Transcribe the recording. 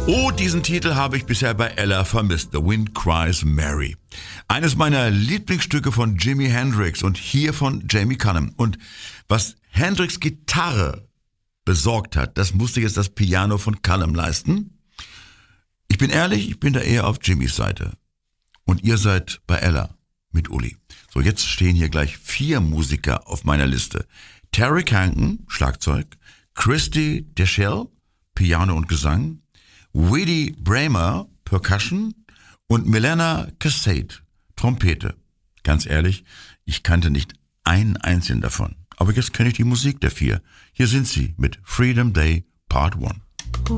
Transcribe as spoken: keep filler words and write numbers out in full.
Oh, diesen Titel habe ich bisher bei Ella vermisst. The Wind Cries Mary. Eines meiner Lieblingsstücke von Jimi Hendrix und hier von Jamie Cullum. Und was Hendrix Gitarre besorgt hat, das musste jetzt das Piano von Cullum leisten. Ich bin ehrlich, ich bin da eher auf Jimmys Seite. Und ihr seid bei Ella mit Uli. So, jetzt stehen hier gleich vier Musiker auf meiner Liste. Terry Canton, Schlagzeug, Christy Deschelle, Piano und Gesang, Weedy Bramer, Percussion und Milena Casade, Trompete. Ganz ehrlich, ich kannte nicht einen einzigen davon. Aber jetzt kenne ich die Musik der vier. Hier sind sie mit Freedom Day Part eins.